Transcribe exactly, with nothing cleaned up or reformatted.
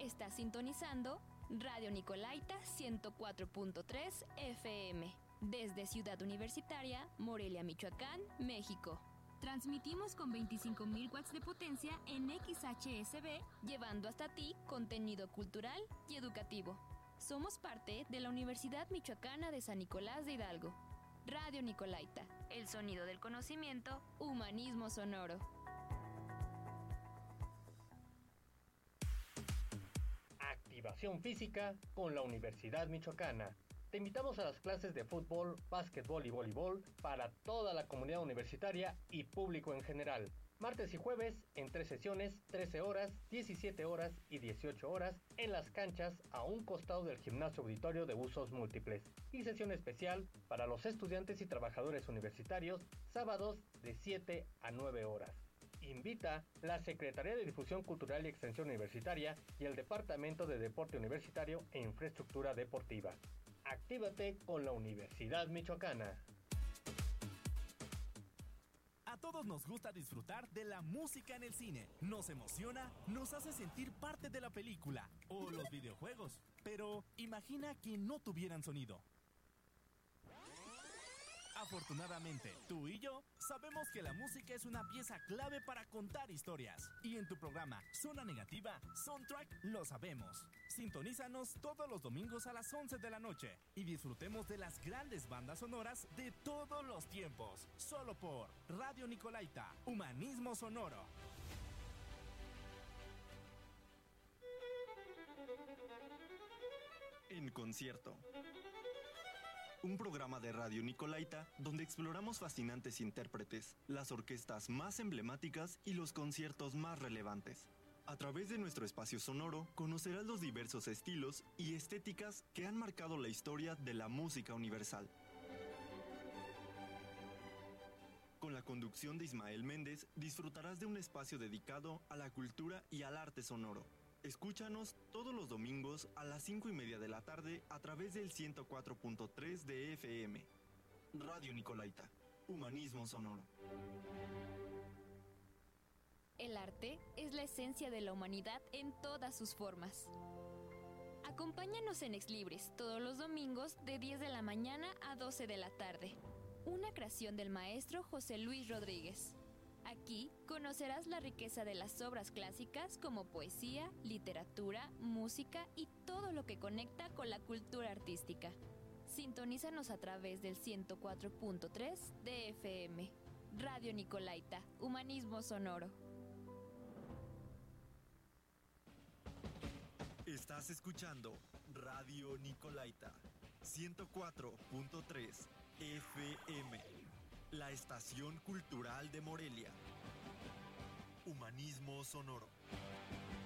Está sintonizando Radio Nicolaita ciento cuatro punto tres F M desde Ciudad Universitaria, Morelia, Michoacán, México. Transmitimos con veinticinco mil watts de potencia en X H S B, llevando hasta ti contenido cultural y educativo. Somos parte de la Universidad Michoacana de San Nicolás de Hidalgo. Radio Nicolaita, el sonido del conocimiento, humanismo sonoro. Activación física con la Universidad Michoacana. Te invitamos a las clases de fútbol, básquetbol y voleibol para toda la comunidad universitaria y público en general. Martes y jueves en tres sesiones, trece horas, diecisiete horas y dieciocho horas en las canchas a un costado del gimnasio auditorio de usos múltiples. Y sesión especial para los estudiantes y trabajadores universitarios, sábados de siete a nueve horas. Invita la Secretaría de Difusión Cultural y Extensión Universitaria y el Departamento de Deporte Universitario e Infraestructura Deportiva. Actívate con la Universidad Michoacana. A todos nos gusta disfrutar de la música en el cine. Nos emociona, nos hace sentir parte de la película o los videojuegos. Pero imagina que no tuvieran sonido. Afortunadamente, tú y yo sabemos que la música es una pieza clave para contar historias. Y en tu programa Zona Negativa, Soundtrack, lo sabemos. Sintonízanos todos los domingos a las once de la noche y disfrutemos de las grandes bandas sonoras de todos los tiempos. Solo por Radio Nicolaita, Humanismo Sonoro. En concierto. Un programa de Radio Nicolaita donde exploramos fascinantes intérpretes, las orquestas más emblemáticas y los conciertos más relevantes. A través de nuestro espacio sonoro conocerás los diversos estilos y estéticas que han marcado la historia de la música universal. Con la conducción de Ismael Méndez disfrutarás de un espacio dedicado a la cultura y al arte sonoro. Escúchanos todos los domingos a las cinco y media de la tarde a través del ciento cuatro punto tres de F M. Radio Nicolaita, Humanismo Sonoro. El arte es la esencia de la humanidad en todas sus formas. Acompáñanos en Exlibris todos los domingos de diez de la mañana a doce de la tarde. Una creación del maestro José Luis Rodríguez. Aquí conocerás la riqueza de las obras clásicas como poesía, literatura, música y todo lo que conecta con la cultura artística. Sintonízanos a través del ciento cuatro punto tres de F M. Radio Nicolaita, Humanismo Sonoro. Estás escuchando Radio Nicolaita, ciento cuatro punto tres F M. La estación cultural de Morelia. Humanismo Sonoro.